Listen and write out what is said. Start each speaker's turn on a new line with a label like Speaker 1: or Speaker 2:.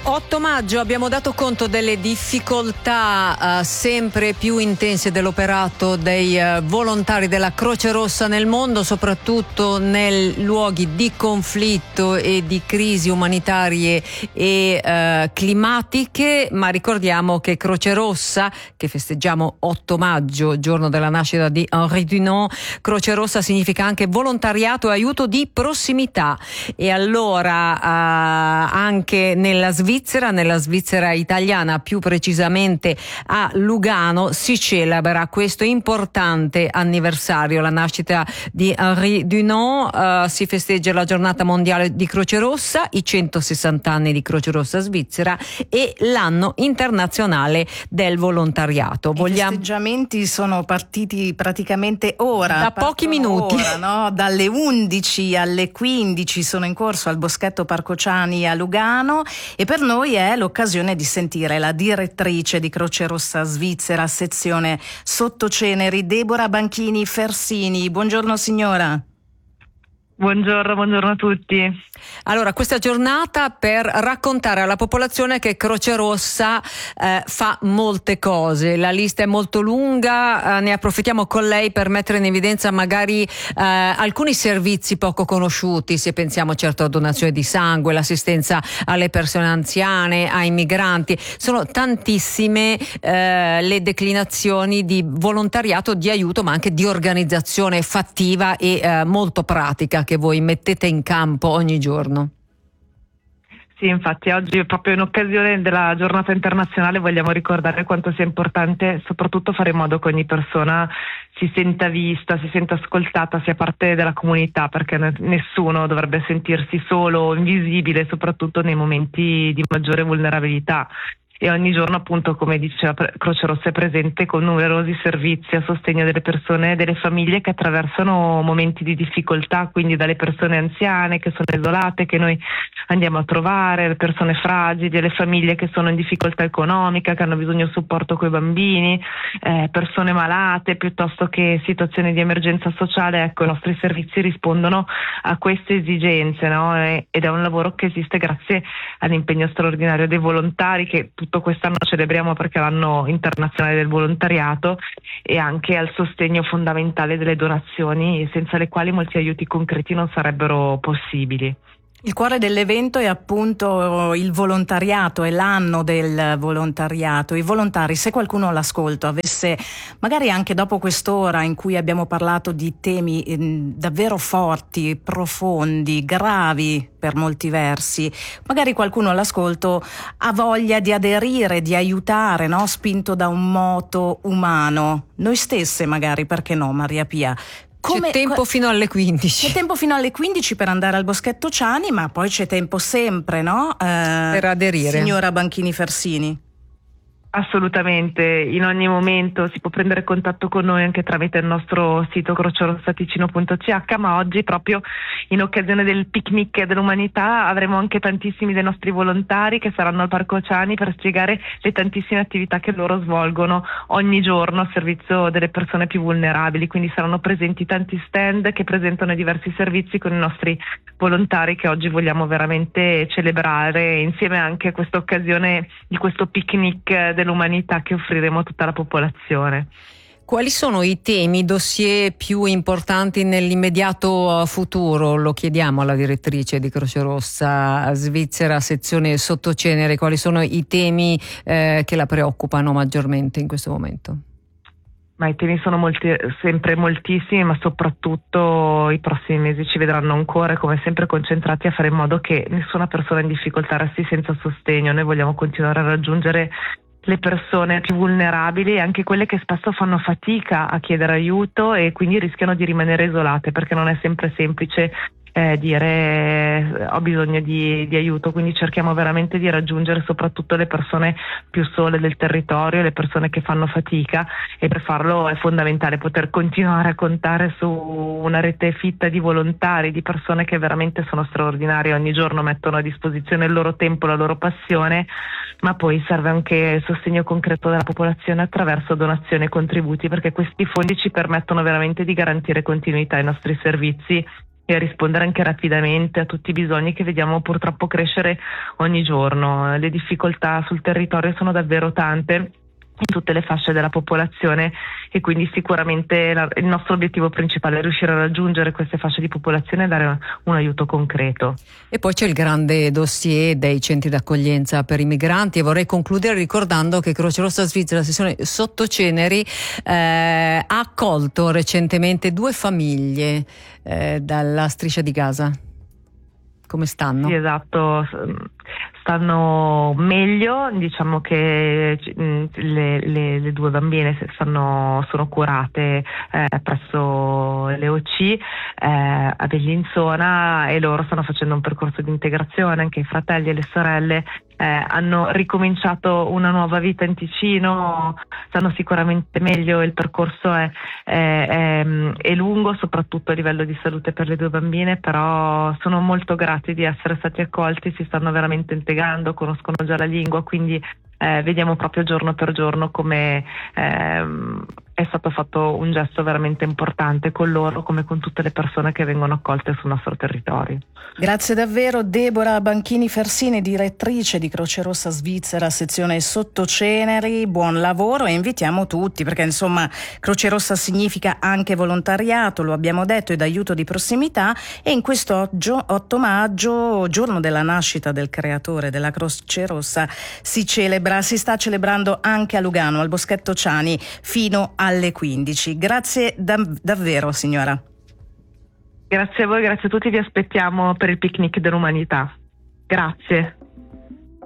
Speaker 1: 8 maggio abbiamo dato conto delle difficoltà sempre più intense dell'operato dei volontari della Croce Rossa nel mondo, soprattutto nei luoghi di conflitto e di crisi umanitarie e climatiche, ma ricordiamo che Croce Rossa, che festeggiamo 8 maggio, giorno della nascita di Henri Dunant, Croce Rossa significa anche volontariato e aiuto di prossimità. E allora anche nella Svizzera italiana, più precisamente a Lugano, si celebra questo importante anniversario, la nascita di Henri Dunant. Si festeggia la giornata mondiale di Croce Rossa, i 160 anni di Croce Rossa Svizzera e l'anno internazionale del volontariato.
Speaker 2: I festeggiamenti sono partiti praticamente ora,
Speaker 1: da pochi minuti,
Speaker 2: ora, no? Dalle 11 alle 15 sono in corso al Boschetto Parco Ciani a Lugano, e per noi è l'occasione di sentire la direttrice di Croce Rossa Svizzera, sezione Sottoceneri, Deborah Banchini Fersini. Buongiorno signora.
Speaker 3: Buongiorno a tutti.
Speaker 1: Allora, questa giornata per raccontare alla popolazione che Croce Rossa fa molte cose. La lista è molto lunga, ne approfittiamo con lei per mettere in evidenza magari alcuni servizi poco conosciuti, se pensiamo certo a donazione di sangue, l'assistenza alle persone anziane, ai migranti. Sono tantissime le declinazioni di volontariato, di aiuto, ma anche di organizzazione fattiva e molto pratica che voi mettete in campo ogni giorno.
Speaker 3: Sì, infatti oggi proprio in occasione della giornata internazionale vogliamo ricordare quanto sia importante soprattutto fare in modo che ogni persona si senta vista, si senta ascoltata, sia parte della comunità, perché nessuno dovrebbe sentirsi solo o invisibile, soprattutto nei momenti di maggiore vulnerabilità. E ogni giorno, appunto, come diceva Croce Rossa, è presente con numerosi servizi a sostegno delle persone e delle famiglie che attraversano momenti di difficoltà, quindi dalle persone anziane che sono isolate, che noi andiamo a trovare, le persone fragili, le famiglie che sono in difficoltà economica, che hanno bisogno di supporto coi bambini, persone malate, piuttosto che situazioni di emergenza sociale. Ecco, i nostri servizi rispondono a queste esigenze, no? Ed è un lavoro che esiste grazie all'impegno straordinario dei volontari, che tutto quest'anno celebriamo perché è l'anno internazionale del volontariato, e anche al sostegno fondamentale delle donazioni, senza le quali molti aiuti concreti non sarebbero possibili.
Speaker 2: Il cuore dell'evento è appunto il volontariato, è l'anno del volontariato. I volontari, se qualcuno all'ascolto avesse, magari anche dopo quest'ora in cui abbiamo parlato di temi davvero forti, profondi, gravi per molti versi, magari qualcuno all'ascolto ha voglia di aderire, di aiutare, no? Spinto da un moto umano. Noi stesse magari, perché no, Maria Pia?
Speaker 1: C'è tempo fino alle 15.
Speaker 2: C'è tempo fino alle 15 per andare al Boschetto Ciani, ma poi c'è tempo sempre, no?
Speaker 1: Per aderire.
Speaker 2: Signora Banchini Fersini.
Speaker 3: Assolutamente, in ogni momento si può prendere contatto con noi anche tramite il nostro sito crocerossticino.ch, ma oggi, proprio in occasione del picnic dell'umanità, avremo anche tantissimi dei nostri volontari che saranno al Parco Ciani per spiegare le tantissime attività che loro svolgono ogni giorno a servizio delle persone più vulnerabili. Quindi saranno presenti tanti stand che presentano diversi servizi con i nostri volontari, che oggi vogliamo veramente celebrare insieme anche a questa occasione di questo picnic dell'umanità che offriremo a tutta la popolazione.
Speaker 1: Quali sono i temi, i dossier più importanti nell'immediato futuro? Lo chiediamo alla direttrice di Croce Rossa Svizzera, sezione Sottoceneri. Quali sono i temi che la preoccupano maggiormente in questo momento?
Speaker 3: Ma i temi sono sempre moltissimi, ma soprattutto i prossimi mesi ci vedranno ancora, come sempre, concentrati a fare in modo che nessuna persona in difficoltà resti senza sostegno. Noi vogliamo continuare a raggiungere le persone più vulnerabili e anche quelle che spesso fanno fatica a chiedere aiuto e quindi rischiano di rimanere isolate, perché non è sempre semplice dire ho bisogno di aiuto. Quindi cerchiamo veramente di raggiungere soprattutto le persone più sole del territorio, le persone che fanno fatica, e per farlo è fondamentale poter continuare a contare su una rete fitta di volontari, di persone che veramente sono straordinarie, ogni giorno mettono a disposizione il loro tempo, la loro passione, ma poi serve anche il sostegno concreto della popolazione attraverso donazioni e contributi, perché questi fondi ci permettono veramente di garantire continuità ai nostri servizi e a rispondere anche rapidamente a tutti i bisogni che vediamo purtroppo crescere ogni giorno. Le difficoltà sul territorio sono davvero tante in tutte le fasce della popolazione e quindi sicuramente il nostro obiettivo principale è riuscire a raggiungere queste fasce di popolazione e dare un aiuto concreto.
Speaker 1: E poi c'è il grande dossier dei centri d'accoglienza per i migranti e vorrei concludere ricordando che Croce Rossa Svizzera, sezione Sottoceneri, ha accolto recentemente 2 famiglie dalla striscia di Gaza. Come stanno?
Speaker 3: Sì, esatto, stanno meglio, diciamo che le 2 bambine sono curate presso l'EOC a Bellinzona e loro stanno facendo un percorso di integrazione, anche i fratelli e le sorelle hanno ricominciato una nuova vita in Ticino, stanno sicuramente meglio, il percorso è lungo, soprattutto a livello di salute per le 2 bambine, però sono molto grati di essere stati accolti, si stanno veramente integrando, conoscono già la lingua, quindi vediamo proprio giorno per giorno come è stato fatto un gesto veramente importante con loro, come con tutte le persone che vengono accolte sul nostro territorio.
Speaker 2: Grazie davvero Deborah Banchini Fersini, direttrice di Croce Rossa Svizzera, sezione Sottoceneri, buon lavoro e invitiamo tutti, perché insomma Croce Rossa significa anche volontariato, lo abbiamo detto, ed aiuto di prossimità, e in questo 8 maggio, giorno della nascita del creatore della Croce Rossa, si sta celebrando anche a Lugano, al Boschetto Ciani, fino alle 15. Grazie davvero signora.
Speaker 3: Grazie a voi, grazie a tutti, vi aspettiamo per il picnic dell'umanità. Grazie.